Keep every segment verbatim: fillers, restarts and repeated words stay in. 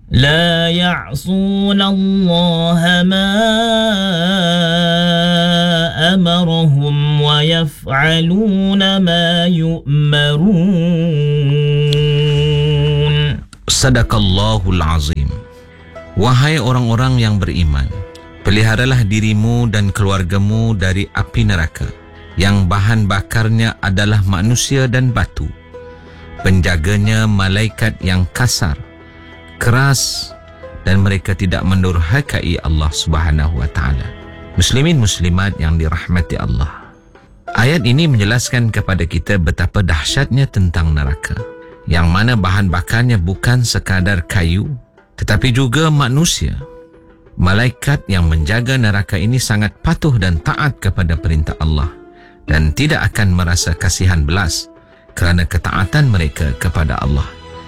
لا يعصون الله ما أمرهم ويفعلون ما يؤمرون. Sadaqallahul azim. Wahai orang-orang yang beriman, peliharalah dirimu dan keluargamu dari api neraka yang bahan bakarnya adalah manusia dan batu. Penjaganya malaikat yang kasar, keras, dan mereka tidak mendurhakai Allah Subhanahu wa taala. Muslimin muslimat yang dirahmati Allah. Ayat ini menjelaskan kepada kita betapa dahsyatnya tentang neraka, yang mana bahan bakarnya bukan sekadar kayu tetapi juga manusia. Malaikat yang menjaga neraka ini sangat patuh dan taat kepada perintah Allah dan tidak akan merasa kasihan belas kerana ketaatan mereka kepada Allah,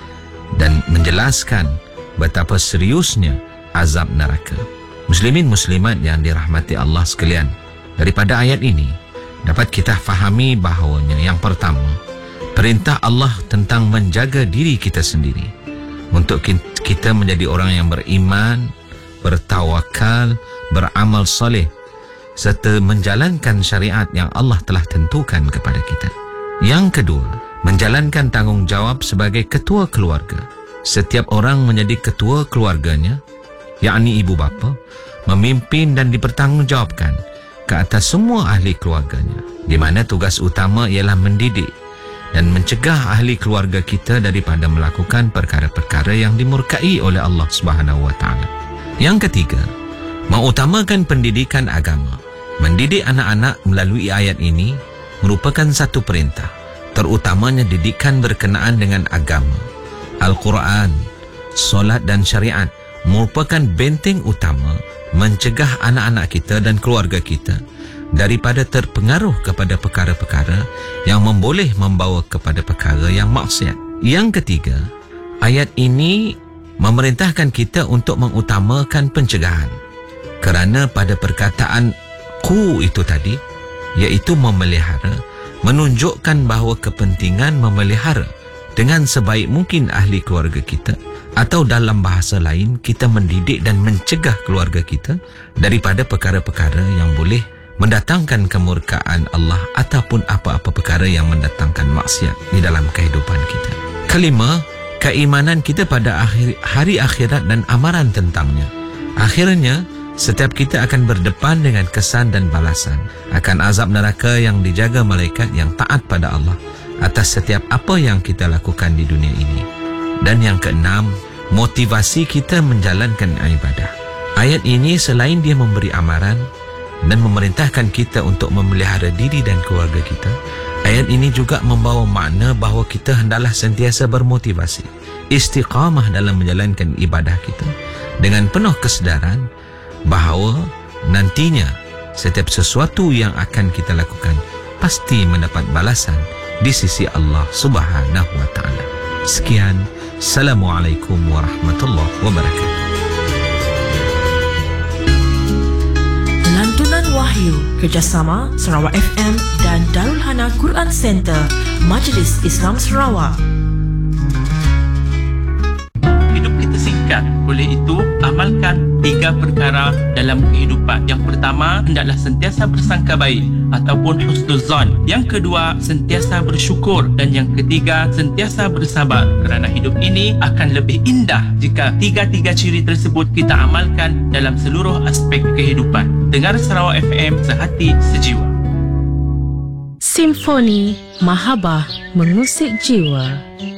dan menjelaskan betapa seriusnya azab neraka. Muslimin muslimat yang dirahmati Allah sekalian, daripada ayat ini dapat kita fahami bahawanya yang pertama, perintah Allah tentang menjaga diri kita sendiri untuk kita menjadi orang yang beriman, bertawakal, beramal soleh serta menjalankan syariat yang Allah telah tentukan kepada kita. Yang kedua, menjalankan tanggungjawab sebagai ketua keluarga. Setiap orang menjadi ketua keluarganya, yakni ibu bapa, memimpin dan dipertanggungjawabkan ke atas semua ahli keluarganya, di mana tugas utama ialah mendidik dan mencegah ahli keluarga kita daripada melakukan perkara-perkara yang dimurkai oleh Allah Subhanahu wa taala. Yang ketiga, mengutamakan pendidikan agama. Mendidik anak-anak melalui ayat ini merupakan satu perintah, terutamanya didikan berkenaan dengan agama. Al-Quran, solat dan syariat merupakan benteng utama mencegah anak-anak kita dan keluarga kita daripada terpengaruh kepada perkara-perkara yang memboleh membawa kepada perkara yang maksiat. Yang ketiga, ayat ini memerintahkan kita untuk mengutamakan pencegahan, kerana pada perkataan ku itu tadi, iaitu memelihara, menunjukkan bahawa kepentingan memelihara dengan sebaik mungkin ahli keluarga kita, atau dalam bahasa lain, kita mendidik dan mencegah keluarga kita daripada perkara-perkara yang boleh mendatangkan kemurkaan Allah ataupun apa-apa perkara yang mendatangkan maksiat di dalam kehidupan kita. Kelima, keimanan kita pada akhir, hari akhirat dan amaran tentangnya. Akhirnya, setiap kita akan berdepan dengan kesan dan balasan akan azab neraka yang dijaga malaikat yang taat pada Allah atas setiap apa yang kita lakukan di dunia ini. Dan yang keenam, motivasi kita menjalankan ibadah. Ayat ini selain dia memberi amaran dan memerintahkan kita untuk memelihara diri dan keluarga kita, ayat ini juga membawa makna bahawa kita hendaklah sentiasa bermotivasi, istiqamah dalam menjalankan ibadah kita dengan penuh kesedaran bahawa nantinya setiap sesuatu yang akan kita lakukan pasti mendapat balasan di sisi Allah Subhanahu wa taala. Sekian, Assalamualaikum warahmatullahi wabarakatuh. Lantunan Wahyu, kerjasama Sarawak F M dan Darul Hana Quran Center, Majlis Islam Sarawak. Hidup kita singkat, oleh itu amalkan tiga perkara dalam kehidupan. Yang pertama, hendaklah sentiasa bersangka baik ataupun husnuzan. Yang kedua, sentiasa bersyukur. Dan yang ketiga, sentiasa bersabar, kerana hidup ini akan lebih indah jika tiga-tiga ciri tersebut kita amalkan dalam seluruh aspek kehidupan. Dengar Sarawak F M, sehati sejiwa. Simfoni Mahabah mengusik jiwa.